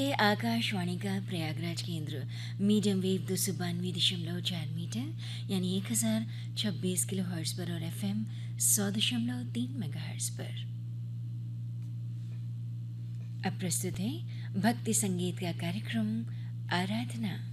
ये आकाशवाणी का प्रयागराज केंद्र मीडियम वेव 292.4 मीटर यानी 1026 किलो हर्ट्ज पर और एफएम 100.3 मेगा हर्ट्ज पर। अब प्रस्तुत है भक्ति संगीत का कार्यक्रम आराधना।